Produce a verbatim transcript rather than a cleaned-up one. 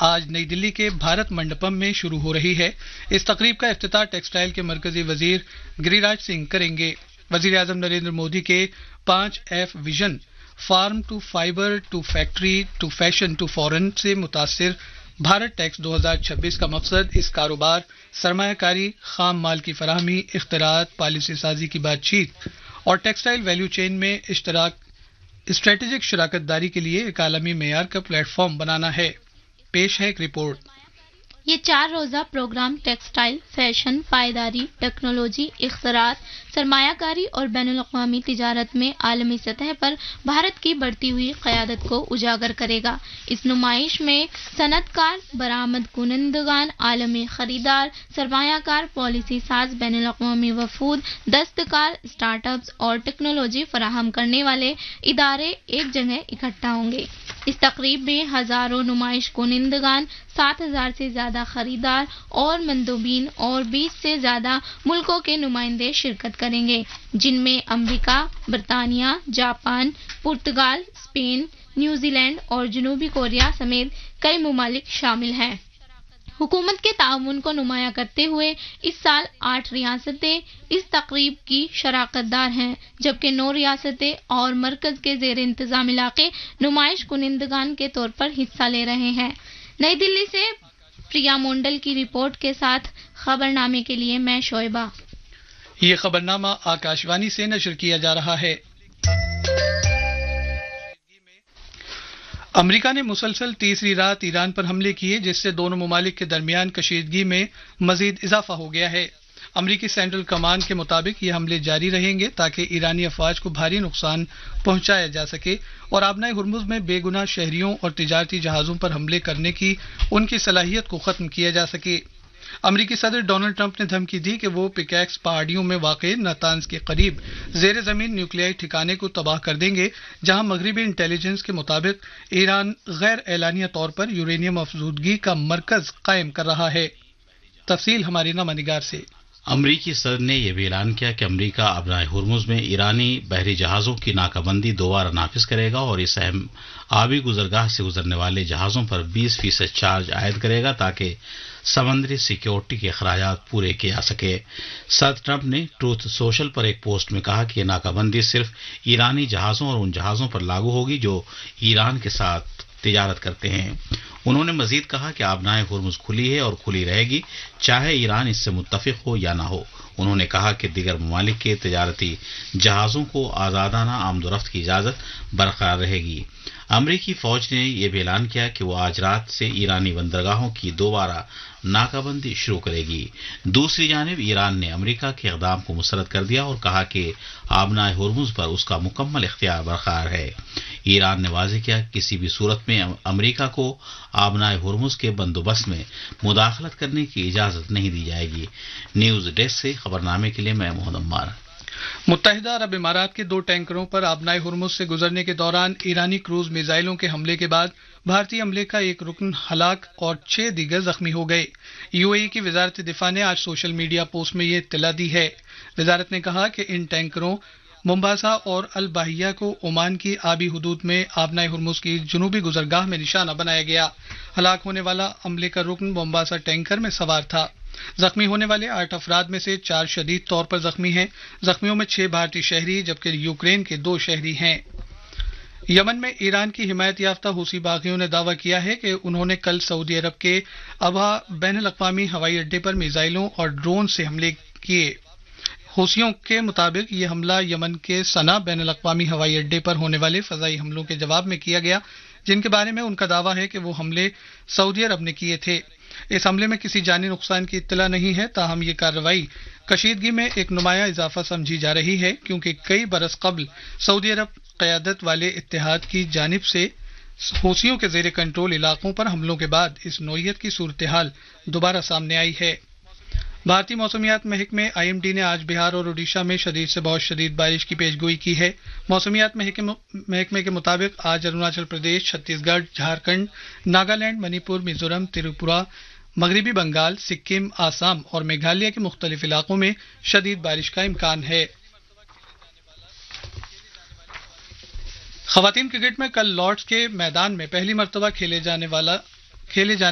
آج نئی دلی کے بھارت منڈپم میں شروع ہو رہی ہے۔ اس تقریب کا افتتاح ٹیکسٹائل کے مرکزی وزیر گری راج سنگھ کریں گے۔ وزیر اعظم نریندر مودی کے پانچ F vision form to fibre to factory to fashion to فورن سے متاثر بھارت ٹیکس دو ہزار چھبیس کا مقصد اس کاروبار، سرمایہ کاری، خام مال کی فراہمی، اختراعات، پالیسی سازی کی بات چیت اور ٹیکسٹائل ویلیو چین میں اشتراک اسٹریٹجک شراکت داری کے لیے ایک عالمی معیار کا پلیٹ فارم بنانا ہے۔ پیش ہے ایک رپورٹ۔ یہ چار روزہ پروگرام ٹیکسٹائل، فیشن، پائیداری، ٹیکنالوجی، اختراعات، سرمایہ کاری اور بین الاقوامی تجارت میں عالمی سطح پر بھارت کی بڑھتی ہوئی قیادت کو اجاگر کرے گا۔ اس نمائش میں صنعت کار، برآمد کنندگان، عالمی خریدار، سرمایہ کار، پالیسی ساز، بین الاقوامی وفود، دستکار، اسٹارٹ اپس اور ٹیکنالوجی فراہم کرنے والے ادارے ایک جگہ اکٹھا ہوں گے۔ اس تقریب میں ہزاروں نمائش کنندگان، سات ہزار سے زیادہ خریدار اور مندوبین اور بیس سے زیادہ ملکوں کے نمائندے شرکت کریں گے، جن میں امریکہ، برطانیہ، Japan, Portugal, Spain, New Zealand اور جنوبی کوریا سمیت کئی ممالک شامل ہیں۔ حکومت کے تعاون کو نمایاں کرتے ہوئے اس سال آٹھ ریاستیں اس تقریب کی شراکت دار ہیں، جبکہ نو ریاستیں اور مرکز کے زیر انتظام علاقے نمائش کنندگان کے طور پر حصہ لے رہے ہیں۔ نئی دلی سے پریا مونڈل کی رپورٹ کے ساتھ خبرنامے کے لیے میں شعیبہ۔ یہ خبرنامہ آکاشوانی سے نشر کیا جا رہا ہے۔ امریکہ نے مسلسل تیسری رات ایران پر حملے کیے، جس سے دونوں ممالک کے درمیان کشیدگی میں مزید اضافہ ہو گیا ہے۔ امریکی سینٹرل کمانڈ کے مطابق یہ حملے جاری رہیں گے تاکہ ایرانی افواج کو بھاری نقصان پہنچایا جا سکے اور آبنائے ہرمز میں بے گناہ شہریوں اور تجارتی جہازوں پر حملے کرنے کی ان کی صلاحیت کو ختم کیا جا سکے۔ امریکی صدر ڈونلڈ ٹرمپ نے دھمکی دی کہ وہ پیکیکس پہاڑیوں میں واقع نتانز کے قریب زیر زمین نیوکلیائی ٹھکانے کو تباہ کر دیں گے، جہاں مغربی انٹیلیجنس کے مطابق ایران غیر اعلانیہ طور پر یورینیم افزودگی کا مرکز قائم کر رہا ہے۔ تفصیل ہماری نامہ نگار سے۔ امریکی صدر نے یہ بھی اعلان کیا کہ امریکہ آبنائے ہرمز میں ایرانی بحری جہازوں کی ناکہ بندی دوبارہ نافذ کرے گا اور اس اہم آبی گزرگاہ سے گزرنے والے جہازوں پر بیس فیصد چارج عائد کرے گا تاکہ سمندری سیکیورٹی کے اخراجات پورے کیے جا سکے۔ صدر ٹرمپ نے ٹروتھ سوشل پر ایک پوسٹ میں کہا کہ یہ ناکہ بندی صرف ایرانی جہازوں اور ان جہازوں پر لاگو ہوگی جو ایران کے ساتھ تجارت کرتے ہیں۔ انہوں نے مزید کہا کہ آبنائے ہرمز کھلی ہے اور کھلی رہے گی، چاہے ایران اس سے متفق ہو یا نہ ہو۔ انہوں نے کہا کہ دیگر ممالک کے تجارتی جہازوں کو آزادانہ آمد و رفت کی اجازت برقرار رہے گی۔ امریکی فوج نے یہ بھی اعلان کیا کہ وہ آج رات سے ایرانی بندرگاہوں کی دوبارہ ناکہ بندی شروع کرے گی۔ دوسری جانب ایران نے امریکہ کے اقدام کو مسترد کر دیا اور کہا کہ آبنائے ہرمز پر اس کا مکمل اختیار برقرار ہے۔ ایران نے واضح کیا کہ کسی بھی صورت میں امریکہ کو آبنائے ہرمز کے بندوبست میں مداخلت کرنے کی اجازت نہیں دی جائے گی۔ نیوز ڈیسک سے خبرنامے کے لیے میں محمد عمار۔ متحدہ عرب امارات کے دو ٹینکروں پر آبنائے ہرمز سے گزرنے کے دوران ایرانی کروز میزائلوں کے حملے کے بعد بھارتی عملے کا ایک رکن ہلاک اور چھ دیگر زخمی ہو گئے۔ یو اے ای کی وزارت دفاع نے آج سوشل میڈیا پوسٹ میں یہ اطلاع دی ہے۔ وزارت نے کہا کہ ان ٹینکروں ممباسا اور الباحیہ کو عمان کی آبی حدود میں آبنائے ہرمز کی جنوبی گزرگاہ میں نشانہ بنایا گیا۔ ہلاک ہونے والا عملے کا رکن ممباسا ٹینکر میں سوار تھا۔ زخمی ہونے والے آٹھ افراد میں سے چار شدید طور پر زخمی ہیں۔ زخمیوں میں چھ بھارتی شہری جبکہ یوکرین کے دو شہری ہیں۔ یمن میں ایران کی حمایت یافتہ حوثی باغیوں نے دعویٰ کیا ہے کہ انہوں نے کل سعودی عرب کے ابہا بین الاقوامی ہوائی اڈے پر میزائلوں اور ڈرون سے حملے کیے۔ حوثیوں کے مطابق یہ حملہ یمن کے صنعا بین الاقوامی ہوائی اڈے پر ہونے والے فضائی حملوں کے جواب میں کیا گیا، جن کے بارے میں ان کا دعویٰ ہے کہ وہ حملے سعودی عرب نے کیے تھے۔ اس حملے میں کسی جانی نقصان کی اطلاع نہیں ہے، تاہم یہ کارروائی کشیدگی میں ایک نمایاں اضافہ سمجھی جا رہی ہے کیونکہ کئی برس قبل سعودی عرب قیادت والے اتحاد کی جانب سے حوثیوں کے زیر کنٹرول علاقوں پر حملوں کے بعد اس نوعیت کی صورتحال دوبارہ سامنے آئی ہے۔ بھارتی موسمیات محکمے آئی ایم ڈی نے آج بہار اور اڈیشہ میں شدید سے بہت شدید بارش کی پیش گوئی کی ہے۔ موسمیات محکمے کے مطابق آج اروناچل پردیش، چھتیس گڑھ، جھارکھنڈ، ناگالینڈ، منی پور، میزورم، تریپورہ، مغربی بنگال، سکم، آسام اور میگھالیہ کے مختلف علاقوں میں شدید بارش کا امکان ہے۔ خواتین کرکٹ میں کل لارڈز کے میدان میں پہلی مرتبہ کھیلے جانے والا کھیلے جانے